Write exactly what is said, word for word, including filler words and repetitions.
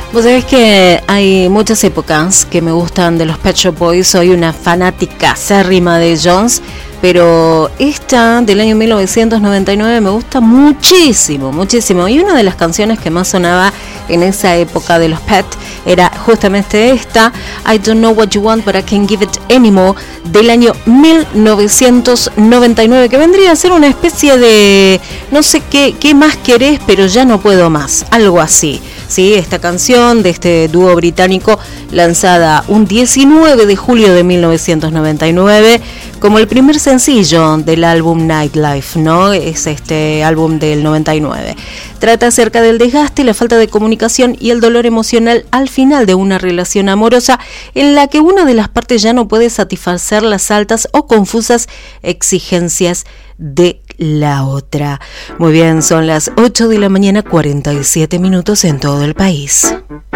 Vos sabés que hay muchas épocas que me gustan de los Pet Shop Boys. Soy una fanática acérrima de Jones, pero esta del año mil novecientos noventa y nueve me gusta muchísimo, muchísimo. Y una de las canciones que más sonaba en esa época de los Pet era justamente esta, I Don't Know What You Want But I Can't Give It Anymore, del año mil novecientos noventa y nueve, que vendría a ser una especie de no sé qué, qué más querés, pero ya no puedo más, algo así. Sí, esta canción de este dúo británico, lanzada un diecinueve de julio de mil novecientos noventa y nueve como el primer sencillo del álbum Nightlife, ¿no? Es este álbum del noventa y nueve. Trata acerca del desgaste, la falta de comunicación y el dolor emocional al final de una relación amorosa en la que una de las partes ya no puede satisfacer las altas o confusas exigencias de la otra. Muy bien, son las ocho de la mañana, cuarenta y siete minutos en todo el país.